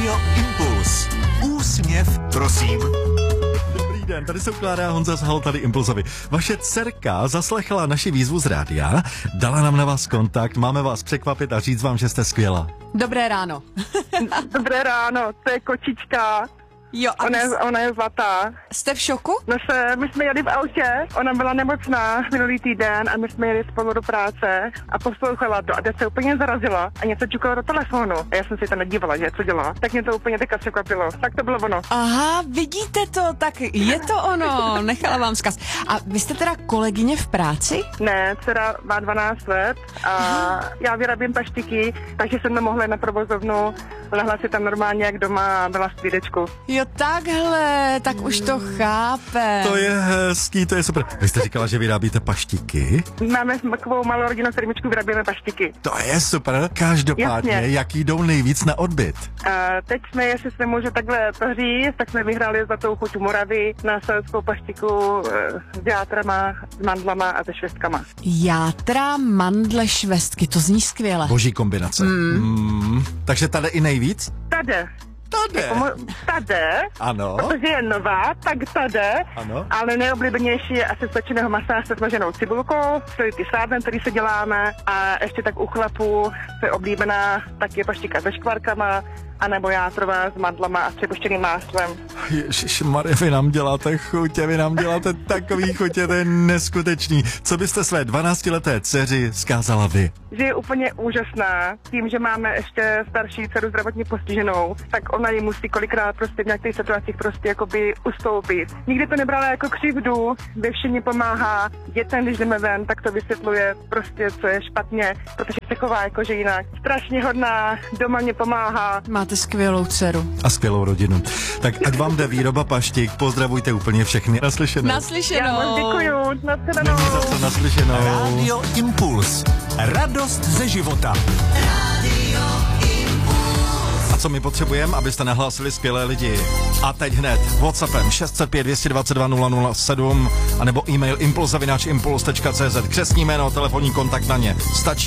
Rádio Impuls. Úsměv, prosím. Dobrý den, tady jsou Klára a Honza z Halo, tady Impulzovi. Vaše dcerka zaslechla naši výzvu z rádia, dala nám na vás kontakt, máme vás překvapit a říct vám, že jste skvělá. Dobré ráno. Dobré ráno, to je kočička. Jo, a Ona je zlatá. jste v šoku? My jsme jeli v autě, ona byla nemocná minulý týden a my jsme jeli spolu do práce a poslouchala to a teď se úplně zarazila a něco čukala do telefonu. A já jsem si to nedívala, že co dělá. Tak mě to úplně teďka překvapilo. Tak to bylo ono. Aha, vidíte to, tak je to ono, nechala vám vzkaz. A vy jste teda kolegyně v práci? Ne, dcera má 12 let a já vyrábím paštiky, takže jsem nemohla na provozovnu, lehla si tam normálně jak doma a byla v klídečku. Jo, takhle, tak už to chápe. To je hezký, to je super. Vy jste říkala, že vyrábíte paštiky? Máme takovou malou rodinnou firmičku, vyrábíme paštiky. To je super. Každopádně, Jasně. jaký jdou nejvíc na odbyt? A teď jsme, jestli se můžu takhle to říct, tak jsme vyhráli Zlatou chuť Moravy na selskou paštiku s játrama, s mandlama a se švestkama. Játra, mandle, švestky, to zní skvěle. Boží kombinace. Takže tady i nejvíc? Tady. Tady, Ano. protože je nová, tak tady, Ano. ale nejoblíbenější je asi slečeného masa se smaženou cibulkou, to je ty sádnem, který se děláme a ještě tak u chlapů, co je oblíbená, tak je paštika se škvarkama, anebo játrová s mandlama a s přepuštěným máslem. Ježišmarja, vy nám děláte chutě, vy nám děláte takový chutě, to je neskutečný. Co byste své 12leté dceři vzkázala vy? Že je úplně úžasná, tím, že máme ještě starší dceru zdravotně postiženou, tak ona ji musí kolikrát prostě v nějakých situacích prostě jakoby ustoupit. Nikdy to nebrala jako křivdu, ve všem pomáhá. Dětem, když jdeme ven, tak to vysvětluje prostě, co je špatně, protože se chová jakože jinak. Strašně hodná, doma mě pomáhá. Máte skvělou dceru. A skvělou rodinu. Tak ať vám jde výroba paštik, pozdravujte úplně všechny. Naslyšenou. Já Naslyšenou. moc děkuju, nashledanou. Není za co, naslyšenou. Rádio Impuls. Radost ze života. A co my potřebujeme, abyste nahlásili skvělé lidi? A teď hned WhatsAppem 605 222 007 anebo e-mail impuls@impuls.cz. Křestní jméno, telefonní kontakt na ně. Stačí.